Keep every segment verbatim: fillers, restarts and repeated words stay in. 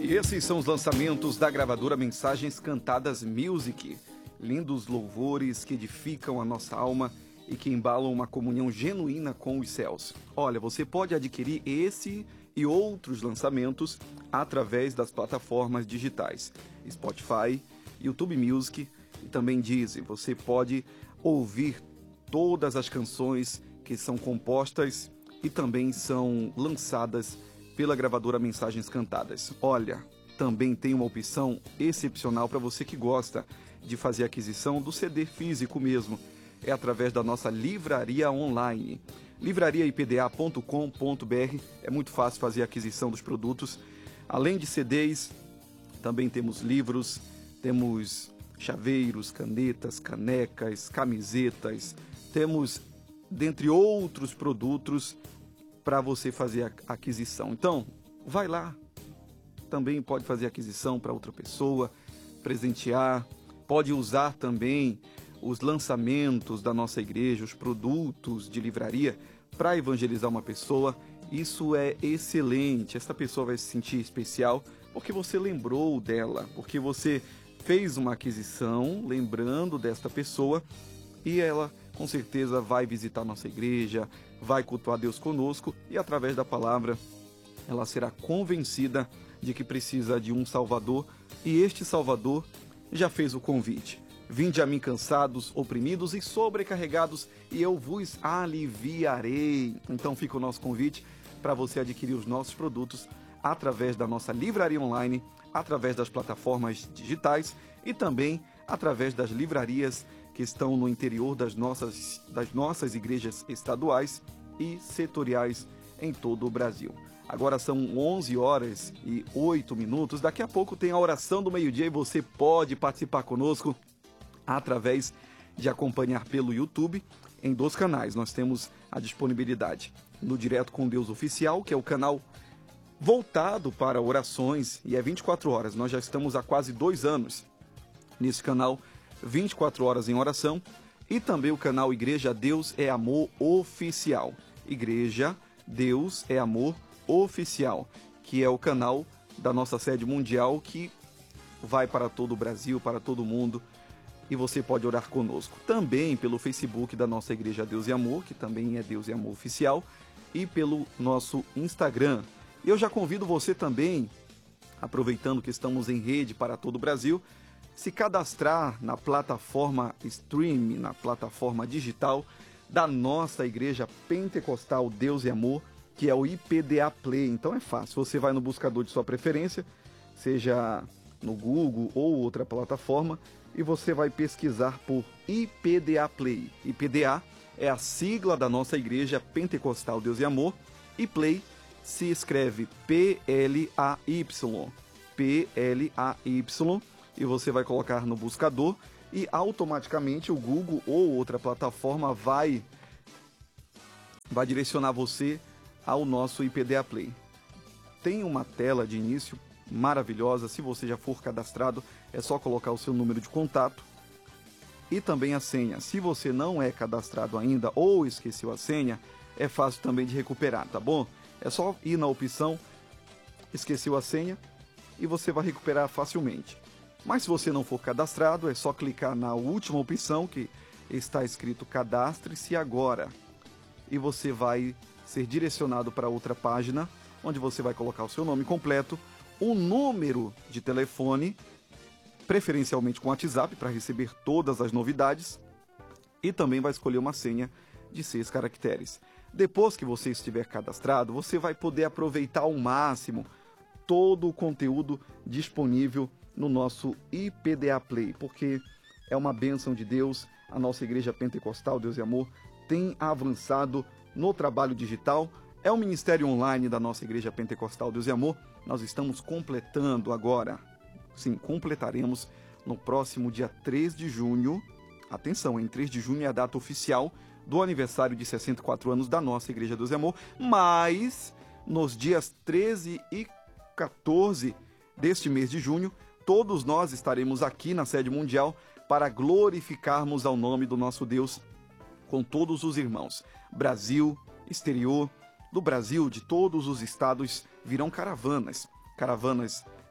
E esses são os lançamentos da gravadora Mensagens Cantadas Music. Lindos louvores que edificam a nossa alma e que embalam uma comunhão genuína com os céus. Olha, você pode adquirir esse e outros lançamentos através das plataformas digitais Spotify, YouTube Music e também Deezer. Você pode ouvir todas as canções que são compostas e também são lançadas pela gravadora Mensagens Cantadas. Olha, também tem uma opção excepcional para você que gosta de fazer aquisição do C D físico mesmo. É através da nossa livraria online. livraria i p d a ponto com ponto b r. É muito fácil fazer a aquisição dos produtos. Além de C Ds, também temos livros, temos chaveiros, canetas, canecas, camisetas. Temos, dentre outros produtos, para você fazer a aquisição. Então, vai lá. Também pode fazer aquisição para outra pessoa, presentear. Pode usar também os lançamentos da nossa igreja, os produtos de livraria para evangelizar uma pessoa. Isso é excelente. Essa pessoa vai se sentir especial porque você lembrou dela, porque você fez uma aquisição lembrando desta pessoa e ela com certeza vai visitar nossa igreja, vai cultuar Deus conosco e através da palavra ela será convencida de que precisa de um Salvador e este Salvador já fez o convite. Vinde a mim cansados, oprimidos e sobrecarregados e eu vos aliviarei. Então fica o nosso convite para você adquirir os nossos produtos através da nossa livraria online, através das plataformas digitais e também através das livrarias que estão no interior das nossas, das nossas igrejas estaduais e setoriais em todo o Brasil. Agora são onze horas e oito minutos. Daqui a pouco tem a oração do meio-dia e você pode participar conosco através de acompanhar pelo YouTube em dois canais. Nós temos a disponibilidade no Direto com Deus Oficial, que é o canal voltado para orações e é vinte e quatro horas. Nós já estamos há quase dois anos nesse canal, vinte e quatro horas em oração, e também o canal Igreja Deus é Amor Oficial. Igreja Deus é Amor Oficial, que é o canal da nossa sede mundial que vai para todo o Brasil, para todo o mundo, e você pode orar conosco. Também pelo Facebook da nossa Igreja Deus e Amor, que também é Deus e Amor Oficial, e pelo nosso Instagram. Eu já convido você também, aproveitando que estamos em rede para todo o Brasil, se cadastrar na plataforma stream, na plataforma digital da nossa Igreja Pentecostal Deus e Amor, que é o I P D A Play. Então é fácil, você vai no buscador de sua preferência, seja no Google ou outra plataforma, e você vai pesquisar por I P D A Play. I P D A é a sigla da nossa Igreja Pentecostal Deus e Amor, e Play se escreve P L A Y. P L A Y, e você vai colocar no buscador e automaticamente o Google ou outra plataforma vai, vai direcionar você ao nosso I P D A Play. Tem uma tela de início maravilhosa. Se você já for cadastrado, é só colocar o seu número de contato e também a senha. Se você não é cadastrado ainda ou esqueceu a senha, é fácil também de recuperar, tá bom? É só ir na opção esqueceu a senha e você vai recuperar facilmente. Mas se você não for cadastrado, é só clicar na última opção que está escrito cadastre-se agora e você vai ser direcionado para outra página onde você vai colocar o seu nome completo, o número de telefone, preferencialmente com WhatsApp para receber todas as novidades, e também vai escolher uma senha de seis caracteres. Depois que você estiver cadastrado, você vai poder aproveitar ao máximo todo o conteúdo disponível no nosso I P D A Play, porque é uma bênção de Deus. A nossa Igreja Pentecostal Deus e Amor tem avançado no trabalho digital. É o ministério online da nossa Igreja Pentecostal Deus e Amor. Nós estamos completando agora, sim, completaremos no próximo dia três de junho. Atenção, em três de junho é a data oficial do aniversário de sessenta e quatro anos da nossa Igreja Deus e Amor, mas nos dias treze e quatorze deste mês de junho, todos nós estaremos aqui na sede mundial para glorificarmos ao nome do nosso Deus com todos os irmãos. Brasil, exterior, do Brasil, de todos os estados, virão caravanas. Caravanas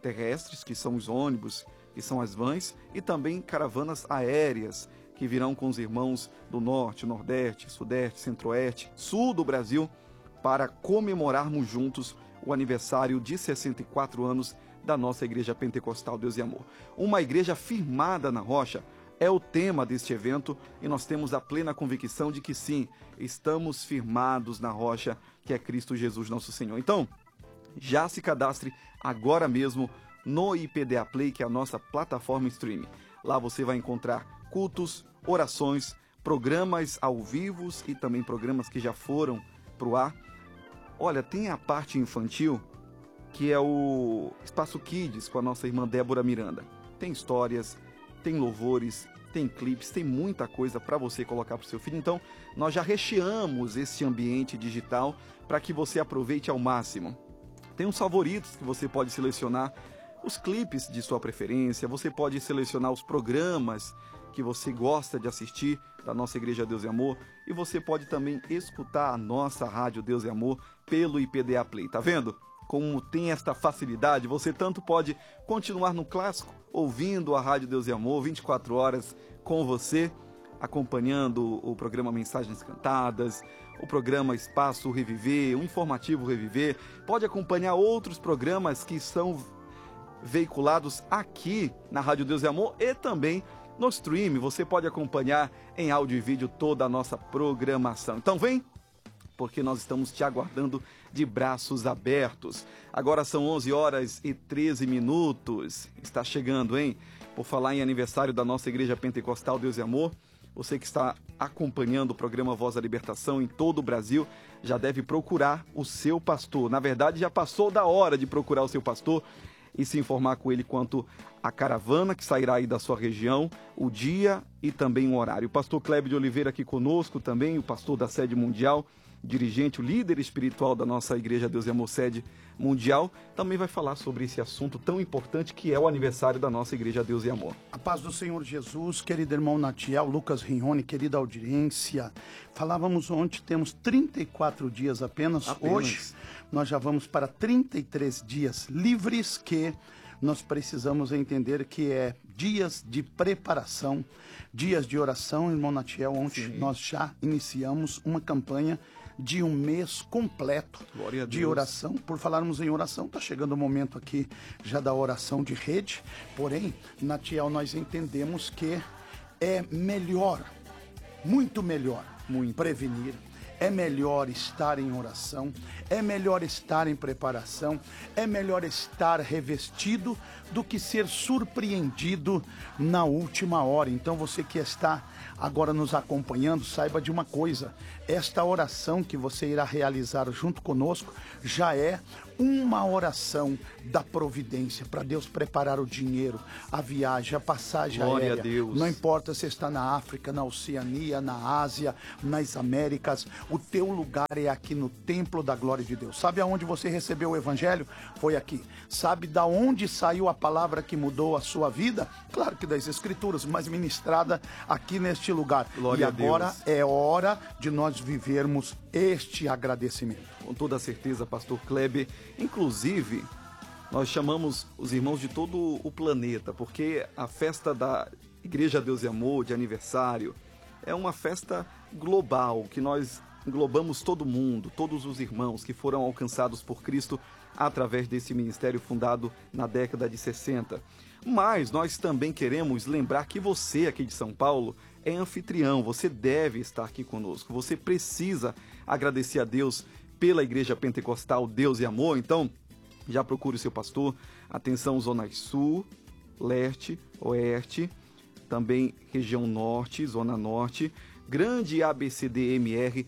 terrestres, que são os ônibus, que são as vans, e também caravanas aéreas, que virão com os irmãos do Norte, Nordeste, Sudeste, Centro-Oeste, Sul do Brasil, para comemorarmos juntos o aniversário de sessenta e quatro anos da nossa Igreja Pentecostal Deus e Amor. Uma igreja firmada na rocha é o tema deste evento, e nós temos a plena convicção de que sim, estamos firmados na rocha, que é Cristo Jesus nosso Senhor. Então, já se cadastre agora mesmo no I P D A Play, que é a nossa plataforma streaming. Lá você vai encontrar cultos, orações, programas ao vivo e também programas que já foram para o ar. Olha, tem a parte infantil, que é o Espaço Kids, com a nossa irmã Débora Miranda. Tem histórias, tem louvores, tem clipes, tem muita coisa para você colocar para o seu filho. Então, nós já recheamos esse ambiente digital para que você aproveite ao máximo. Tem uns favoritos que você pode selecionar, os clipes de sua preferência, você pode selecionar os programas que você gosta de assistir da nossa Igreja Deus e Amor, e você pode também escutar a nossa Rádio Deus e Amor pelo I P D A Play. Tá vendo como tem esta facilidade? Você tanto pode continuar no clássico, ouvindo a Rádio Deus e Amor vinte e quatro horas com você, acompanhando o programa Mensagens Cantadas, o programa Espaço Reviver, o Informativo Reviver. Pode acompanhar outros programas que são veiculados aqui na Rádio Deus e Amor e também no stream. Você pode acompanhar em áudio e vídeo toda a nossa programação. Então vem, porque nós estamos te aguardando de braços abertos. Agora são onze horas e treze minutos. Está chegando, hein? Por falar em aniversário da nossa Igreja Pentecostal Deus e Amor, você que está acompanhando o programa Voz da Libertação em todo o Brasil, já deve procurar o seu pastor. Na verdade, já passou da hora de procurar o seu pastor e se informar com ele quanto à caravana que sairá aí da sua região, o dia e também o horário. O pastor Clébio de Oliveira aqui conosco também, o pastor da Sede Mundial, dirigente, o líder espiritual da nossa Igreja Deus e Amor Sede Mundial, também vai falar sobre esse assunto tão importante que é o aniversário da nossa Igreja Deus e Amor. A paz do Senhor Jesus, querido irmão Natiel, Lucas Rione, querida audiência. Falávamos ontem, temos trinta e quatro dias apenas. apenas. Hoje nós já vamos para trinta e três dias livres, que nós precisamos entender que é dias de preparação, dias de oração. Irmão Natiel, ontem Sim. nós já iniciamos uma campanha de um mês completo de oração. Por falarmos em oração, está chegando o momento aqui já da oração de rede. Porém, Natiel, nós entendemos que é melhor, muito melhor, muito. prevenir. É melhor estar em oração, é melhor estar em preparação, é melhor estar revestido do que ser surpreendido na última hora. Então você que está agora nos acompanhando, saiba de uma coisa: esta oração que você irá realizar junto conosco já é uma oração da providência, para Deus preparar o dinheiro, a viagem, a passagem Glória aérea. A Deus. Não importa se está na África, na Oceania, na Ásia, nas Américas, o teu lugar é aqui no templo da glória de Deus. Sabe aonde você recebeu o evangelho? Foi aqui. Sabe da onde saiu a palavra que mudou a sua vida? Claro que das escrituras, mas ministrada aqui neste lugar. Glória e agora a Deus. É hora de nós vivermos este agradecimento. Com toda certeza, pastor Kleber. Inclusive, nós chamamos os irmãos de todo o planeta, porque a festa da Igreja Deus e Amor, de aniversário, é uma festa global, que nós englobamos todo mundo, todos os irmãos que foram alcançados por Cristo através desse ministério fundado na década de sessenta. Mas nós também queremos lembrar que você aqui de São Paulo é anfitrião, você deve estar aqui conosco, você precisa agradecer a Deus pela Igreja Pentecostal Deus e Amor. Então, já procure o seu pastor. Atenção, Zona Sul, Leste, Oeste, também região Norte, Zona Norte, grande A B C D M R.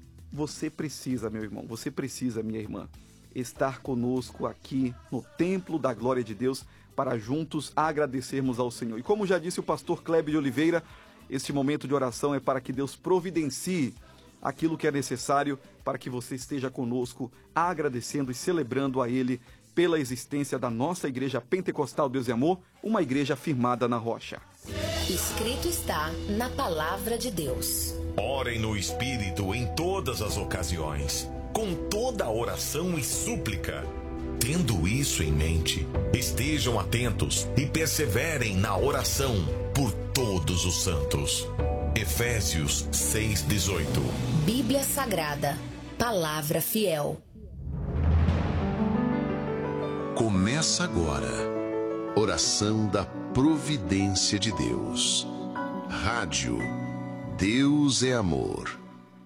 Você precisa, meu irmão, você precisa, minha irmã, estar conosco aqui no Templo da Glória de Deus para juntos agradecermos ao Senhor. E como já disse o pastor Clébio de Oliveira, este momento de oração é para que Deus providencie aquilo que é necessário para que você esteja conosco agradecendo e celebrando a Ele pela existência da nossa Igreja Pentecostal Deus e Amor, uma igreja firmada na rocha. Escrito está na Palavra de Deus. Orem no Espírito em todas as ocasiões, com toda oração e súplica. Tendo isso em mente, estejam atentos e perseverem na oração por todos os santos. Efésios seis, dezoito. Bíblia Sagrada, palavra fiel. Começa agora, oração da providência de Deus. Rádio Deus é Amor.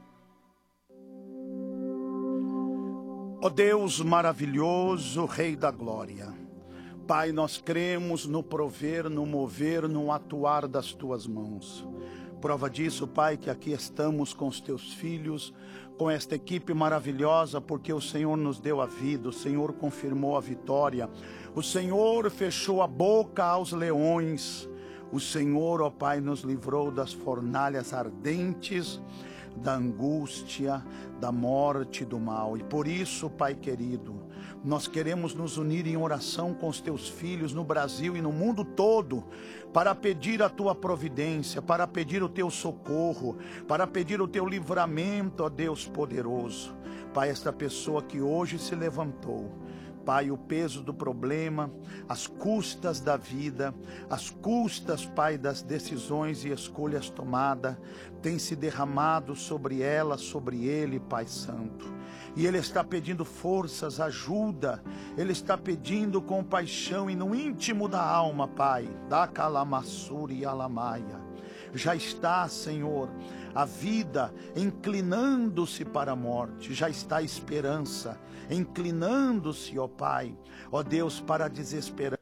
Ó Deus maravilhoso, Rei da Glória, Pai, nós cremos no prover, no mover, no atuar das Tuas mãos. Prova disso, Pai, que aqui estamos com os Teus filhos, com esta equipe maravilhosa, porque o Senhor nos deu a vida, o Senhor confirmou a vitória, o Senhor fechou a boca aos leões, o Senhor, ó Pai, nos livrou das fornalhas ardentes, da angústia, da morte, do mal. E por isso, Pai querido, nós queremos nos unir em oração com os Teus filhos no Brasil e no mundo todo, para pedir a Tua providência, para pedir o Teu socorro, para pedir o Teu livramento, ó Deus poderoso. Pai, esta pessoa que hoje se levantou, Pai, o peso do problema, as custas da vida, as custas, Pai, das decisões e escolhas tomadas, tem se derramado sobre ela, sobre ele, Pai Santo. E ele está pedindo forças, ajuda, ele está pedindo compaixão e no íntimo da alma, Pai, da calamassura e alamaia. Já está, Senhor, a vida inclinando-se para a morte, já está a esperança inclinando-se, ó Pai, ó Deus, para a desesperança.